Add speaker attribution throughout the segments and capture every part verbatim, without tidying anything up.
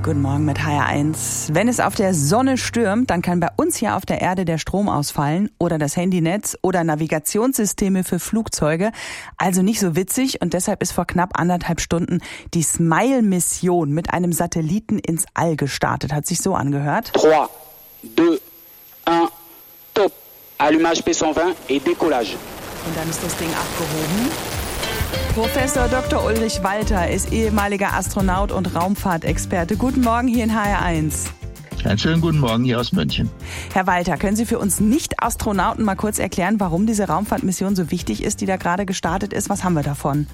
Speaker 1: Guten Morgen mit H R eins. Wenn es auf der Sonne stürmt, dann kann bei uns hier auf der Erde der Strom ausfallen oder das Handynetz oder Navigationssysteme für Flugzeuge. Also nicht so witzig, und deshalb ist vor knapp anderthalb Stunden die Smile-Mission mit einem Satelliten ins All gestartet. Hat sich so angehört.
Speaker 2: drei, zwei, eins, top. Allumage P hundertzwanzig et décollage.
Speaker 1: Und dann ist das Ding abgehoben. Professor Doktor Ulrich Walter ist ehemaliger Astronaut und Raumfahrtexperte. Guten Morgen hier in H R eins.
Speaker 3: Einen schönen guten Morgen hier aus München.
Speaker 1: Herr Walter, können Sie für uns Nicht-Astronauten mal kurz erklären, warum diese Raumfahrtmission so wichtig ist, die da gerade gestartet ist? Was haben wir davon?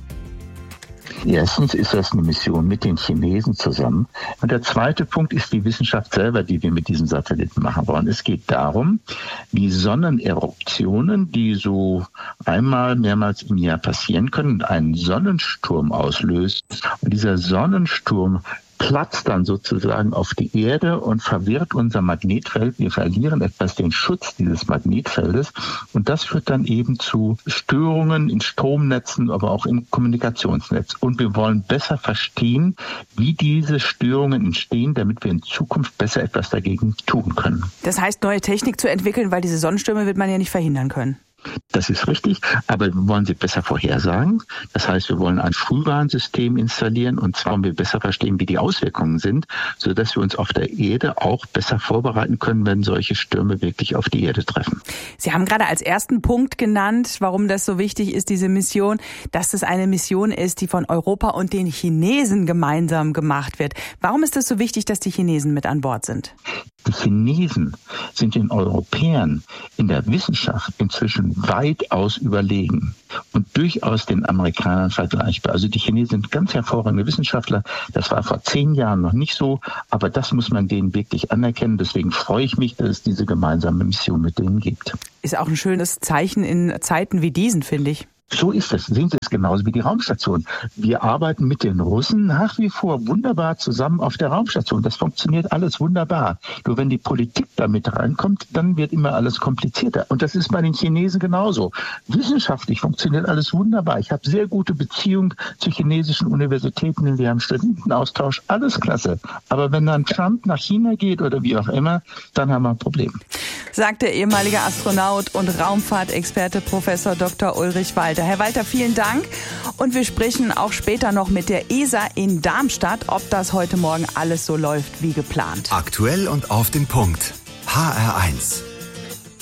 Speaker 3: Erstens ist das eine Mission mit den Chinesen zusammen. Und der zweite Punkt ist die Wissenschaft selber, die wir mit diesem Satelliten machen wollen. Es geht darum, wie Sonneneruptionen, die so einmal, mehrmals im Jahr passieren können, einen Sonnensturm auslösen. Und dieser Sonnensturm platzt dann sozusagen auf die Erde und verwirrt unser Magnetfeld. Wir verlieren etwas den Schutz dieses Magnetfeldes, und das führt dann eben zu Störungen in Stromnetzen, aber auch im Kommunikationsnetz. Und wir wollen besser verstehen, wie diese Störungen entstehen, damit wir in Zukunft besser etwas dagegen tun können.
Speaker 1: Das heißt, neue Technik zu entwickeln, weil diese Sonnenstürme wird man ja nicht verhindern können.
Speaker 3: Das ist richtig, aber wir wollen sie besser vorhersagen. Das heißt, wir wollen ein Frühwarnsystem installieren, und zwar wollen wir besser verstehen, wie die Auswirkungen sind, sodass wir uns auf der Erde auch besser vorbereiten können, wenn solche Stürme wirklich auf die Erde treffen.
Speaker 1: Sie haben gerade als ersten Punkt genannt, warum das so wichtig ist, diese Mission, dass es eine Mission ist, die von Europa und den Chinesen gemeinsam gemacht wird. Warum ist es so wichtig, dass die Chinesen mit an Bord sind?
Speaker 3: Die Chinesen sind den Europäern in der Wissenschaft inzwischen weitaus überlegen und durchaus den Amerikanern vergleichbar. Also die Chinesen sind ganz hervorragende Wissenschaftler. Das war vor zehn Jahren noch nicht so, aber das muss man denen wirklich anerkennen. Deswegen freue ich mich, dass es diese gemeinsame Mission mit denen gibt.
Speaker 1: Ist auch ein schönes Zeichen in Zeiten wie diesen, finde ich.
Speaker 3: So ist es. Sehen Sie es genauso wie die Raumstation. Wir arbeiten mit den Russen nach wie vor wunderbar zusammen auf der Raumstation. Das funktioniert alles wunderbar. Nur wenn die Politik da mit reinkommt, dann wird immer alles komplizierter. Und das ist bei den Chinesen genauso. Wissenschaftlich funktioniert alles wunderbar. Ich habe sehr gute Beziehungen zu chinesischen Universitäten. Wir haben Studentenaustausch. Alles klasse. Aber wenn dann Trump nach China geht oder wie auch immer, dann haben wir ein Problem.
Speaker 1: Sagt der ehemalige Astronaut und Raumfahrtexperte Professor Doktor Ulrich Walter. Herr Walter, vielen Dank. Und wir sprechen auch später noch mit der E S A in Darmstadt, ob das heute Morgen alles so läuft wie geplant.
Speaker 4: Aktuell und auf den Punkt. H R eins.